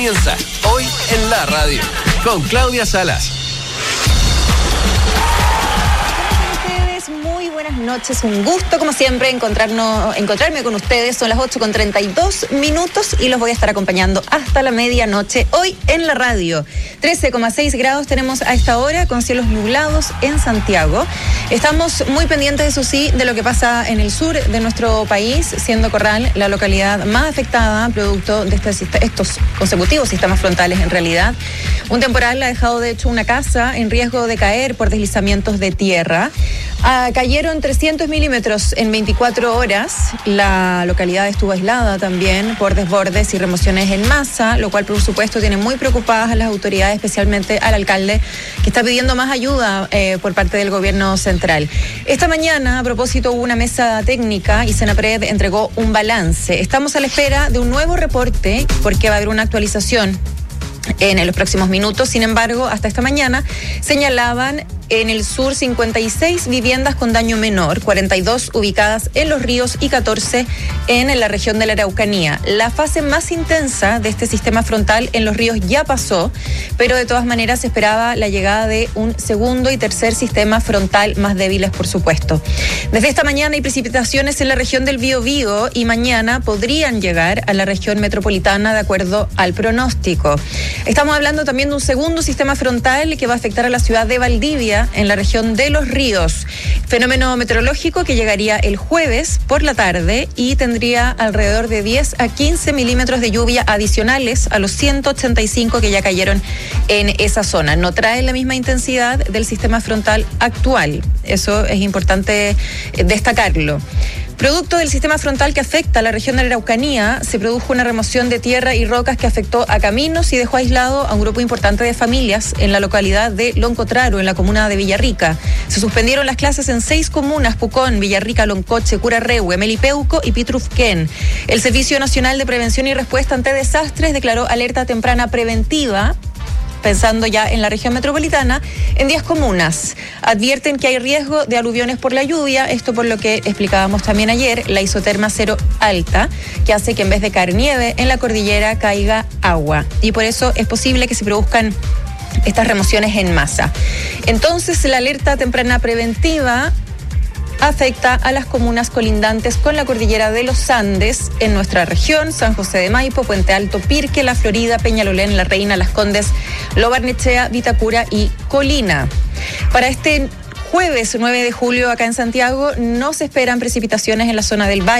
Comienza hoy en la radio con Claudia Salas. Muy buenas noches, un gusto como siempre encontrarme con ustedes. Son las 8:32 y los voy a estar acompañando hasta la medianoche hoy en la radio. 13,6 grados tenemos a esta hora con cielos nublados en Santiago. Estamos muy pendientes, eso sí, de lo que pasa en el sur de nuestro país, siendo Corral la localidad más afectada producto de estos consecutivos sistemas frontales en realidad. Un temporal ha dejado de hecho una casa en riesgo de caer por deslizamientos de tierra. Cayeron 300 milímetros en 24 horas. La localidad estuvo aislada también por desbordes y remociones en masa, lo cual por supuesto tiene muy preocupadas a las autoridades, especialmente al alcalde, que está pidiendo más ayuda por parte del gobierno central. Esta mañana, a propósito, hubo una mesa técnica y Senapred entregó un balance. Estamos a la espera de un nuevo reporte porque va a haber una actualización en los próximos minutos. Sin embargo, hasta esta mañana señalaban en el sur 56 viviendas con daño menor, 42 ubicadas en Los Ríos y 14 en la región de la Araucanía. La fase más intensa de este sistema frontal en Los Ríos ya pasó, pero de todas maneras se esperaba la llegada de un segundo y tercer sistema frontal más débiles, por supuesto. Desde esta mañana hay precipitaciones en la región del Biobío y mañana podrían llegar a la región metropolitana de acuerdo al pronóstico. Estamos hablando también de un segundo sistema frontal que va a afectar a la ciudad de Valdivia, en la región de Los Ríos. Fenómeno meteorológico que llegaría el jueves por la tarde y tendría alrededor de 10 a 15 milímetros de lluvia adicionales a los 185 que ya cayeron en esa zona. No trae la misma intensidad del sistema frontal actual. Eso es importante destacarlo. Producto del sistema frontal que afecta a la región de la Araucanía, se produjo una remoción de tierra y rocas que afectó a caminos y dejó aislado a un grupo importante de familias en la localidad de Loncotraro, en la comuna de Villarrica. Se suspendieron las clases en 6 comunas: Pucón, Villarrica, Loncoche, Curarrehue, Melipeuco y Pitrufquén. El Servicio Nacional de Prevención y Respuesta ante Desastres declaró alerta temprana preventiva, pensando ya en la región metropolitana, en 10 comunas. Advierten que hay riesgo de aluviones por la lluvia, esto por lo que explicábamos también ayer, la isoterma cero alta, que hace que en vez de caer nieve en la cordillera caiga agua. Y por eso es posible que se produzcan estas remociones en masa. Entonces, la alerta temprana preventiva afecta a las comunas colindantes con la cordillera de los Andes en nuestra región: San José de Maipo, Puente Alto, Pirque, La Florida, Peñalolén, La Reina, Las Condes, Lo Barnechea, Vitacura y Colina. Para este jueves 9 de julio acá en Santiago no se esperan precipitaciones en la zona del Valle.